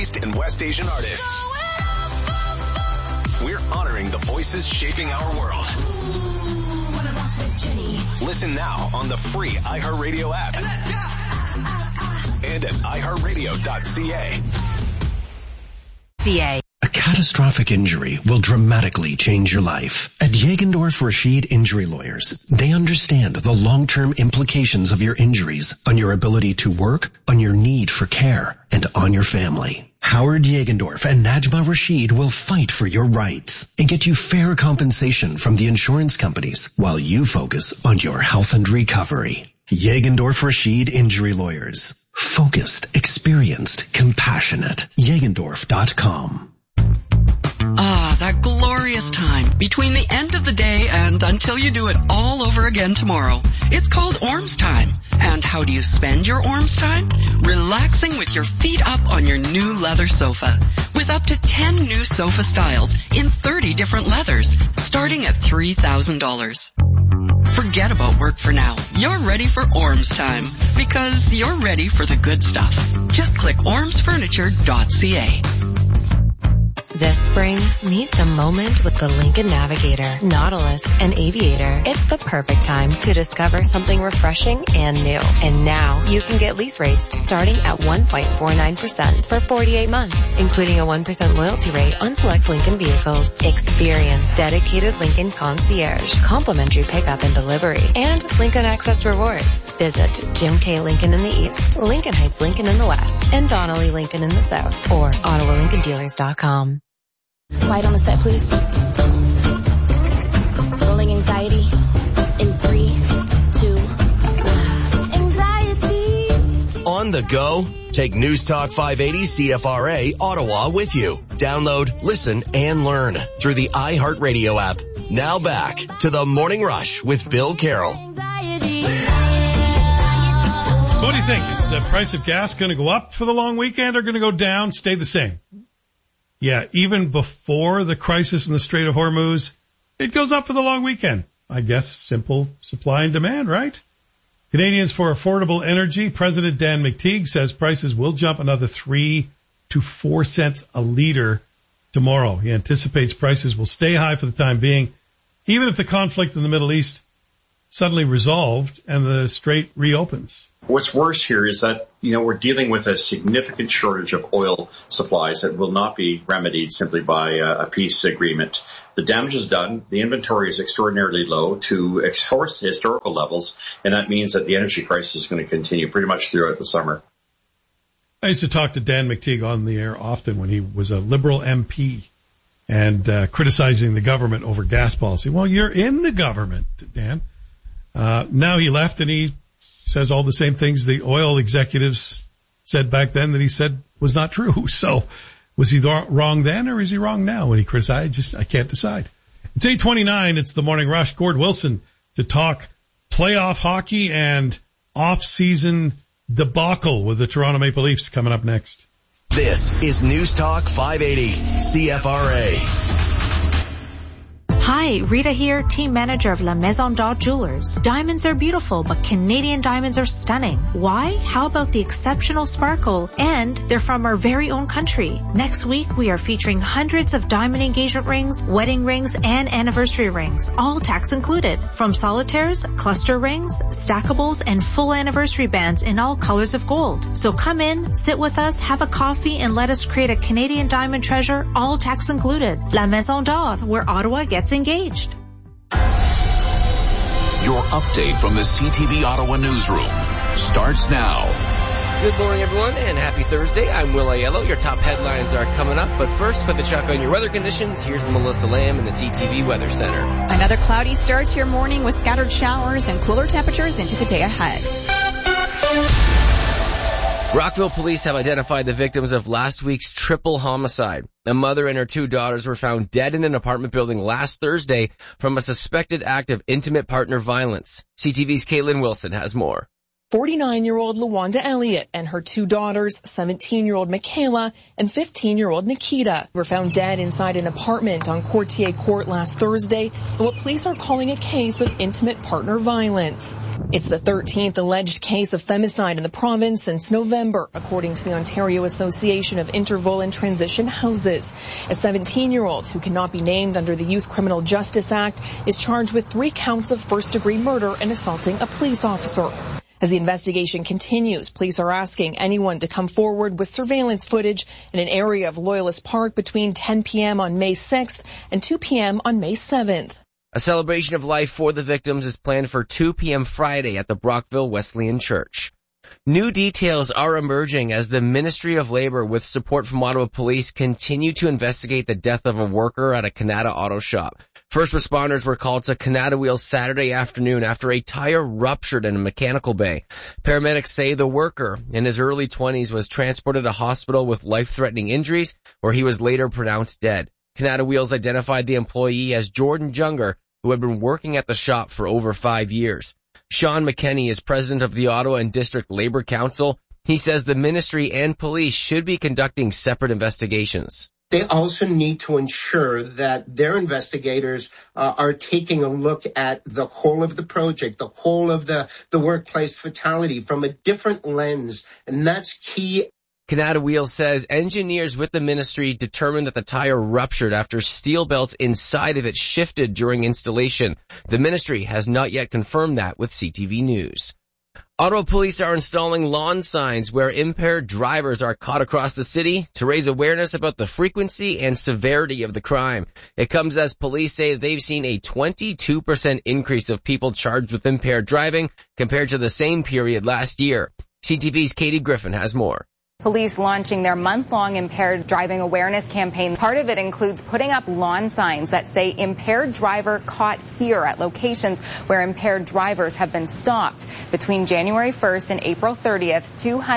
East and West Asian artists. We're honoring the voices shaping our world. Listen now on the free iHeartRadio app. And at iHeartRadio.ca. A catastrophic injury will dramatically change your life. At Jagendorf Rashid Injury Lawyers, they understand the long-term implications of your injuries on your ability to work, on your need for care, and on your family. Howard Jagendorf and Najma Rashid will fight for your rights and get you fair compensation from the insurance companies while you focus on your health and recovery. Jagendorf Rashid Injury Lawyers. Focused, experienced, compassionate. Jagendorf.com. Ah, that glorious time between the end of the day and until you do it all over again tomorrow. It's called Orms time. And how do you spend your Orms time? Relaxing with your feet up on your new leather sofa. With up to 10 new sofa styles in 30 different leathers, starting at $3,000. Forget about work for now. You're ready for Orms time because you're ready for the good stuff. Just click ormsfurniture.ca. This spring, meet the moment with the Lincoln Navigator, Nautilus, and Aviator. It's the perfect time to discover something refreshing and new. And now, you can get lease rates starting at 1.49% for 48 months, including a 1% loyalty rate on select Lincoln vehicles. Experience dedicated Lincoln concierge, complimentary pickup and delivery, and Lincoln Access Rewards. Visit Jim K. Lincoln in the East, Lincoln Heights Lincoln in the West, and Donnelly Lincoln in the South, or OttawaLincolnDealers.com. Quiet on the set, please. Rolling anxiety in 3, 2, 1. Anxiety. On the go? Take News Talk 580 CFRA Ottawa with you. Download, listen, and learn through the iHeartRadio app. Now back to the Morning Rush with Bill Carroll. What do you think? Is the price of gas going to go up for the long weekend or going to go down, stay the same? Yeah, even before the crisis in the Strait of Hormuz, it goes up for the long weekend. I guess simple supply and demand, right? Canadians for Affordable Energy, President Dan McTeague says prices will jump another 3 to 4 cents a liter tomorrow. He anticipates prices will stay high for the time being, even if the conflict in the Middle East suddenly resolved and the strait reopens. What's worse here is that, we're dealing with a significant shortage of oil supplies that will not be remedied simply by a peace agreement. The damage is done. The inventory is extraordinarily low to historical levels, and that means that the energy crisis is going to continue pretty much throughout the summer. I used to talk to Dan McTeague on the air often when he was a Liberal MP and criticizing the government over gas policy. Well, you're in the government, Dan. Now he left and he says all the same things the oil executives said back then that he said was not true. So was he wrong then or is he wrong now when he criticized? I can't decide. It's 8:29. It's the Morning Rush. Gord Wilson to talk playoff hockey and off-season debacle with the Toronto Maple Leafs coming up next. This is News Talk 580 CFRA. Hi, Rita here, team manager of La Maison d'Or Jewelers. Diamonds are beautiful, but Canadian diamonds are stunning. Why? How about the exceptional sparkle? And they're from our very own country. Next week, we are featuring hundreds of diamond engagement rings, wedding rings, and anniversary rings, all tax included. From solitaires, cluster rings, stackables, and full anniversary bands in all colors of gold. So come in, sit with us, have a coffee, and let us create a Canadian diamond treasure, all tax included. La Maison d'Or, where Ottawa gets engaged. Your update from the CTV Ottawa newsroom starts now. Good morning, everyone, and happy Thursday. I'm Will Aiello. Your top headlines are coming up, but first, put the check on your weather conditions. Here's Melissa Lamb in the CTV Weather Center. Another cloudy start to your morning with scattered showers and cooler temperatures into the day ahead. Rockville police have identified the victims of last week's triple homicide. A mother and her 2 daughters were found dead in an apartment building last Thursday from a suspected act of intimate partner violence. CTV's Caitlin Wilson has more. 49-year-old LaWanda Elliott and her two daughters, 17-year-old Michaela and 15-year-old Nikita, were found dead inside an apartment on Courtier Court last Thursday in what police are calling a case of intimate partner violence. It's the 13th alleged case of femicide in the province since November, according to the Ontario Association of Interval and Transition Houses. A 17-year-old who cannot be named under the Youth Criminal Justice Act is charged with 3 counts of first-degree murder and assaulting a police officer. As the investigation continues, police are asking anyone to come forward with surveillance footage in an area of Loyalist Park between 10 p.m. on May 6th and 2 p.m. on May 7th. A celebration of life for the victims is planned for 2 p.m. Friday at the Brockville Wesleyan Church. New details are emerging as the Ministry of Labor, with support from Ottawa Police, continue to investigate the death of a worker at a Canada Auto Shop. First responders were called to Canada Wheels Saturday afternoon after a tire ruptured in a mechanical bay. Paramedics say the worker, in his early 20s, was transported to hospital with life-threatening injuries, where he was later pronounced dead. Canada Wheels identified the employee as Jordan Junger, who had been working at the shop for over 5 years. Sean McKenney is president of the Ottawa and District Labor Council. He says the ministry and police should be conducting separate investigations. They also need to ensure that their investigators are taking a look at the whole of the project, the whole of the workplace fatality from a different lens, and that's key. Canada Wheels says engineers with the ministry determined that the tire ruptured after steel belts inside of it shifted during installation. The ministry has not yet confirmed that with CTV News. Ottawa police are installing lawn signs where impaired drivers are caught across the city to raise awareness about the frequency and severity of the crime. It comes as police say they've seen a 22% increase of people charged with impaired driving compared to the same period last year. CTV's Katie Griffin has more. Police launching their month-long impaired driving awareness campaign. Part of it includes putting up lawn signs that say impaired driver caught here at locations where impaired drivers have been stopped. Between January 1st and April 30th,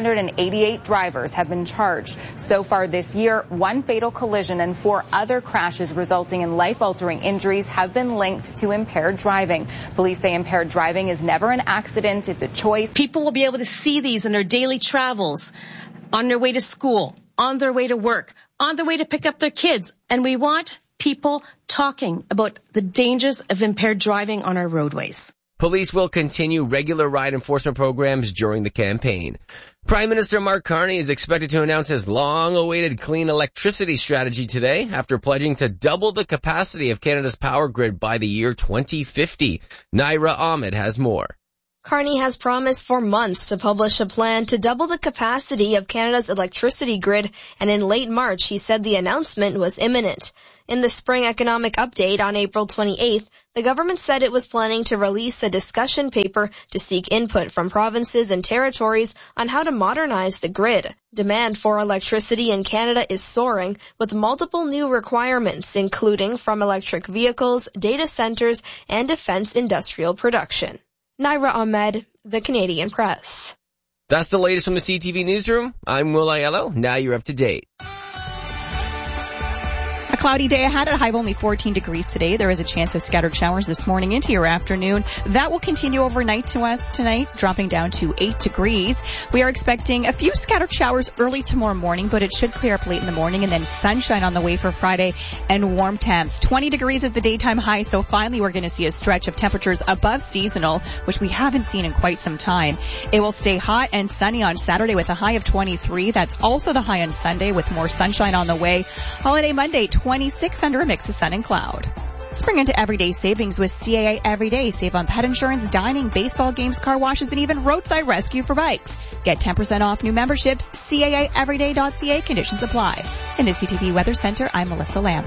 288 drivers have been charged. So far this year, 1 fatal collision and 4 other crashes resulting in life-altering injuries have been linked to impaired driving. Police say impaired driving is never an accident, it's a choice. People will be able to see these in their daily travels, on their way to school, on their way to work, on their way to pick up their kids. And we want people talking about the dangers of impaired driving on our roadways. Police will continue regular ride enforcement programs during the campaign. Prime Minister Mark Carney is expected to announce his long-awaited clean electricity strategy today after pledging to double the capacity of Canada's power grid by the year 2050. Naira Ahmed has more. Carney has promised for months to publish a plan to double the capacity of Canada's electricity grid, and in late March he said the announcement was imminent. In the spring economic update on April 28th, the government said it was planning to release a discussion paper to seek input from provinces and territories on how to modernize the grid. Demand for electricity in Canada is soaring, with multiple new requirements, including from electric vehicles, data centers, and defense industrial production. Naira Ahmed, The Canadian Press. That's the latest from the CTV Newsroom. I'm Will Aiello. Now you're up to date. A cloudy day ahead, at a high of only 14 degrees today. There is a chance of scattered showers this morning into your afternoon. That will continue overnight to us tonight, dropping down to 8 degrees. We are expecting a few scattered showers early tomorrow morning, but it should clear up late in the morning, and then sunshine on the way for Friday and warm temps. 20 degrees is the daytime high, so finally we're going to see a stretch of temperatures above seasonal, which we haven't seen in quite some time. It will stay hot and sunny on Saturday with a high of 23. That's also the high on Sunday with more sunshine on the way. Holiday Monday, 26 under a mix of sun and cloud. Spring into everyday savings with CAA Everyday. Save on pet insurance, dining, baseball games, car washes, and even roadside rescue for bikes. Get 10% off new memberships. CAAeveryday.ca. Conditions apply. In the CTV Weather Center, I'm Melissa Lamb.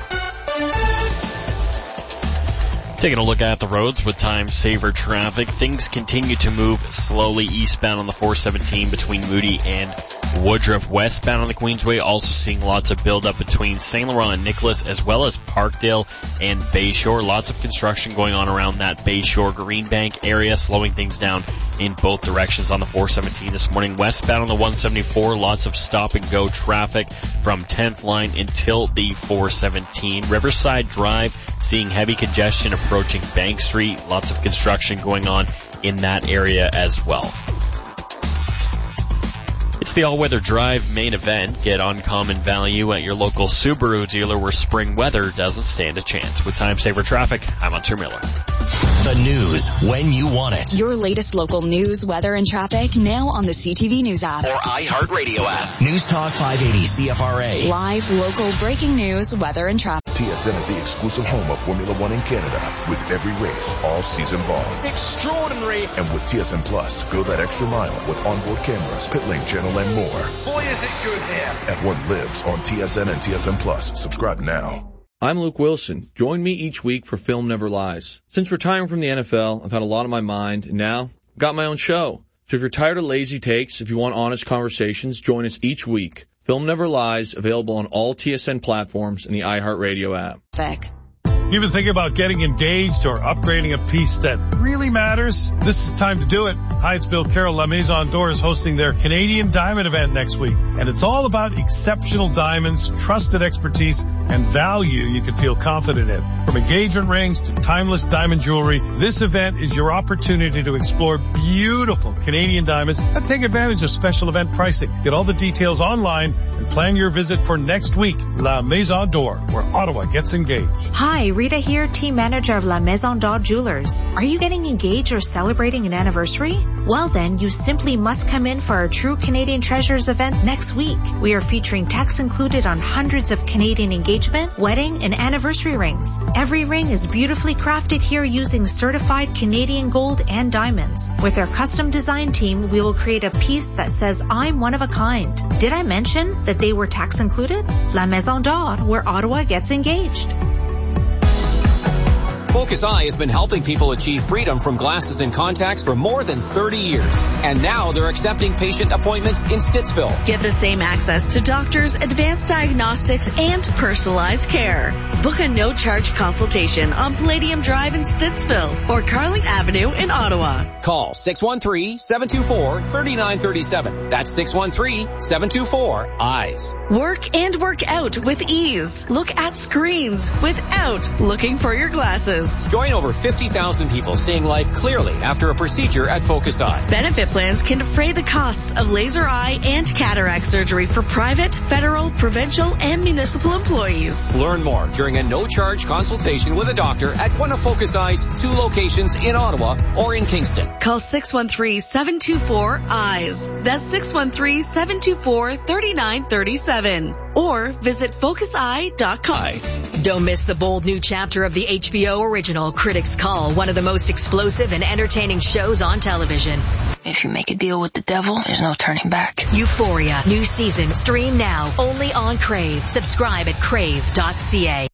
Taking a look at the roads with time saver traffic. Things continue to move slowly eastbound on the 417 between Moody and Woodruff. Westbound on the Queensway, also seeing lots of buildup between St. Laurent and Nicholas, as well as Parkdale and Bayshore. Lots of construction going on around that Bayshore Greenbank area, slowing things down in both directions on the 417 this morning. Westbound on the 174, lots of stop and go traffic from 10th line until the 417. Riverside Drive, seeing heavy congestion approaching Bank Street. Lots of construction going on in that area as well. It's the all-weather drive main event. Get uncommon value at your local Subaru dealer where spring weather doesn't stand a chance. With Time Saver Traffic, I'm Hunter Miller. The news when you want it. Your latest local news, weather, and traffic now on the CTV News app. Or iHeartRadio app. News Talk 580 CFRA. Live, local, breaking news, weather, and traffic. TSN is the exclusive home of Formula One in Canada, with every race all season long. Extraordinary! And with TSN Plus, go that extra mile with onboard cameras, pit lane channel, and more. Boy, is it good here! F1 lives on TSN and TSN Plus. Subscribe now. I'm Luke Wilson. Join me each week for Film Never Lies. Since retiring from the NFL, I've had a lot on my mind, and now I've got my own show. So if you're tired of lazy takes, if you want honest conversations, join us each week. Film Never Lies, available on all TSN platforms and the iHeartRadio app. You've been thinking about getting engaged or upgrading a piece that really matters? This is the time to do it. Hi, it's Bill Carroll. La Maison d'Or is hosting their Canadian Diamond event next week. And it's all about exceptional diamonds, trusted expertise, and value you can feel confident in. From engagement rings to timeless diamond jewelry, this event is your opportunity to explore beautiful Canadian diamonds and take advantage of special event pricing. Get all the details online and plan your visit for next week. La Maison d'Or, where Ottawa gets engaged. Hi, Rita here, team manager of La Maison d'Or Jewelers. Are you getting engaged or celebrating an anniversary? Well then, you simply must come in for our True Canadian Treasures event next week. We are featuring tax included on hundreds of Canadian engagement, wedding, and anniversary rings. Every ring is beautifully crafted here using certified Canadian gold and diamonds. With our custom design team, we will create a piece that says, I'm one of a kind. Did I mention that they were tax included? La Maison d'Or, where Ottawa gets engaged. Focus Eye has been helping people achieve freedom from glasses and contacts for more than 30 years. And now they're accepting patient appointments in Stittsville. Get the same access to doctors, advanced diagnostics, and personalized care. Book a no-charge consultation on Palladium Drive in Stittsville or Carling Avenue in Ottawa. Call 613-724-3937. That's 613-724-EYES. Work and work out with ease. Look at screens without looking for your glasses. Join over 50,000 people seeing life clearly after a procedure at Focus Eye. Benefit plans can defray the costs of laser eye and cataract surgery for private, federal, provincial, and municipal employees. Learn more during a no-charge consultation with a doctor at one of Focus Eye's 2 locations in Ottawa or in Kingston. Call 613-724-EYES. That's 613-724-3937. Or visit FocusEye.com. Don't miss the bold new chapter of the HBO original Critics Call, one of the most explosive and entertaining shows on television. If you make a deal with the devil, there's no turning back. Euphoria, new season, stream now, only on Crave. Subscribe at crave.ca.